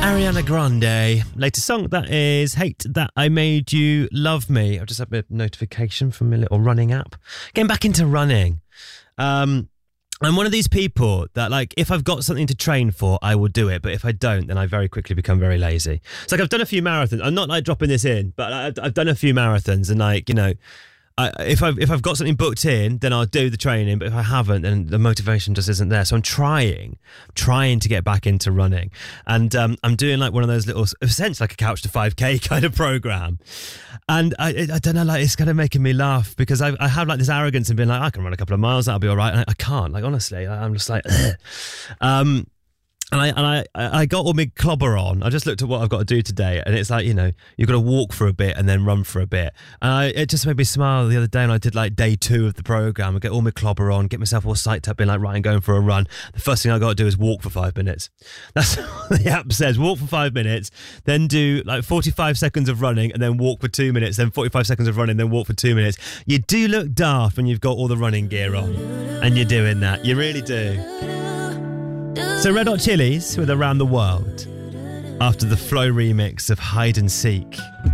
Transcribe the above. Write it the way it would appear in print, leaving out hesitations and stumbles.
Ariana Grande, latest song, that is Hate That I Made You Love Me. I've just had a notification from my little running app. Getting back into running. I'm one of these people that, like, if I've got something to train for, I will do it. But if I don't, then I very quickly become very lazy. It's like I've done a few marathons. I'm not like dropping this in, but I've done a few marathons, and, like, you know, if I've got something booked in, then I'll do the training. But if I haven't, then the motivation just isn't there. So I'm trying to get back into running, and I'm doing like one of those little, essentially like a Couch to 5K kind of program. And I don't know, like, it's kind of making me laugh because I have like this arrogance and being like, I can run a couple of miles, that'll be all right. And I can't, like, honestly, I'm just like, ugh. And I got all my clobber on. I just looked at what I've got to do today, and it's like, you know, you've got to walk for a bit and then run for a bit. And it just made me smile the other day, and I did like day 2 of the program. I get all my clobber on, get myself all psyched up, being like, right, I'm going for a run. The first thing I got to do is walk for 5 minutes. That's what the app says. Walk for 5 minutes, then do like 45 seconds of running, and then walk for 2 minutes, then 45 seconds of running, then walk for 2 minutes. You do look daft when you've got all the running gear on, and you're doing that. You really do. So Red Hot Chili's with Around the World after the Flow remix of Hide and Seek.